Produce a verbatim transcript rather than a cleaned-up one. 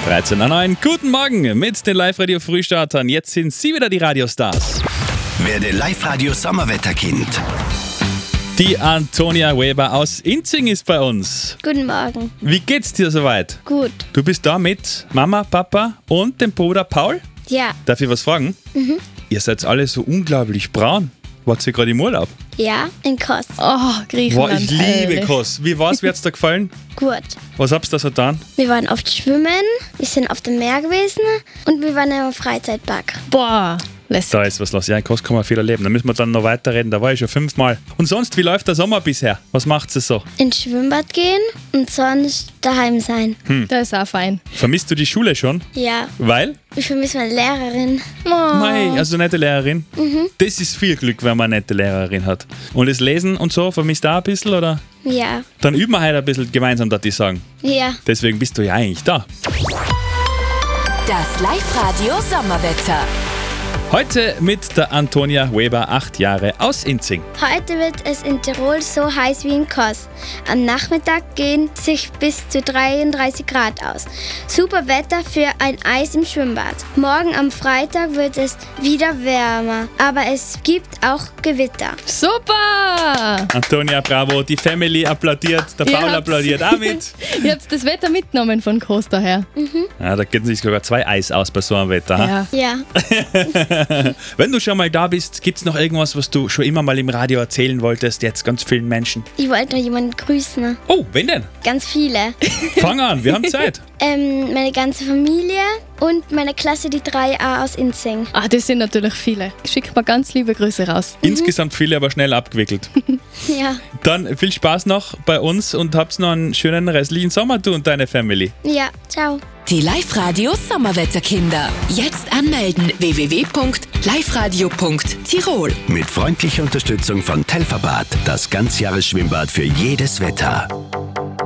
dreizehn Uhr neun, guten Morgen mit den Live-Radio-Frühstartern. Jetzt sind sie wieder die Radiostars. Werde Live-Radio-Sommerwetterkind. Die Antonia Weber aus Inzing ist bei uns. Guten Morgen. Wie geht's dir soweit? Gut. Du bist da mit Mama, Papa und dem Bruder Paul? Ja. Darf ich was fragen? Mhm. Ihr seid alle so unglaublich braun. Wart ihr gerade im Urlaub? Ja, in Kos. Oh, Griechenland. Boah, ich liebe Hölle. Kos. Wie war's? Wie hat's dir gefallen? Gut. Was habt ihr da so getan? Wir waren oft schwimmen, wir sind auf dem Meer gewesen und wir waren im Freizeitpark. Boah, lässt. Da ist was los. Ja, in Kos kann man viel erleben. Da müssen wir dann noch weiterreden. Da war ich schon fünfmal. Und sonst, wie läuft der Sommer bisher? Was macht es so? Ins Schwimmbad gehen und sonst daheim sein. Das ist auch fein. Vermisst du die Schule schon? Ja, Weil? ich vermisse meine Lehrerin. Oh. Mei, also eine nette Lehrerin. Das ist viel Glück, wenn man eine nette Lehrerin hat. Und das Lesen und so, vermisst du auch ein bisschen, oder? Ja, Dann üben wir heute ein bisschen gemeinsam, dass die sagen. ja. Deswegen bist du ja eigentlich da. Das Live-Radio-Sommerwetter. Heute mit der Antonia Weber, acht Jahre, aus Inzing. Heute wird es in Tirol so heiß wie in Kos. Am Nachmittag gehen sich bis zu dreiunddreißig Grad aus. Super Wetter für ein Eis im Schwimmbad. Morgen am Freitag wird es wieder wärmer, aber es gibt auch Gewitter. Super! Antonia, bravo. Die Family applaudiert, der Ihr Paul habt's- applaudiert auch mit. Ihr habt das Wetter mitgenommen von Kos daher. Ja, da geht sich sogar zwei Eis aus bei so einem Wetter. ha? Ja. Ja, Wenn du schon mal da bist, gibt es noch irgendwas, was du schon immer mal im Radio erzählen wolltest, jetzt ganz vielen Menschen? ich wollte noch jemanden grüßen. Oh, wen denn? Ganz viele. Fang an, wir haben Zeit. ähm, meine ganze Familie und meine Klasse, die drei A aus Inzing. Ah, das sind natürlich viele. Schickt mal ganz liebe Grüße raus. Insgesamt viele, aber schnell abgewickelt. Ja, Dann viel Spaß noch bei uns und habt noch einen schönen restlichen Sommer, du und deine Family. ja, ciao. Die Live-Radio-Sommerwetterkinder. Jetzt anmelden w w w punkt live radio punkt tirol. Mit freundlicher Unterstützung von Telferbad, das Ganzjahresschwimmbad für jedes Wetter.